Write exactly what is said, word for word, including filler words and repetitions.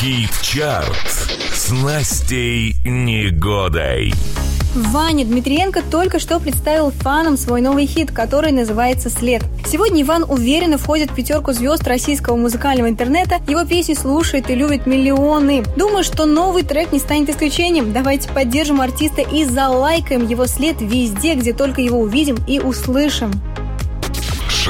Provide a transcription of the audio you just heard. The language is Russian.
Хит-чарт с Настей Негодой. Ваня Дмитриенко только что представил фанам свой новый хит, который называется «След». Сегодня Иван уверенно входит в пятерку звезд российского музыкального интернета. Его песни слушают и любят миллионы. Думаю, что новый трек не станет исключением. Давайте поддержим артиста и залайкаем его след везде, где только его увидим и услышим.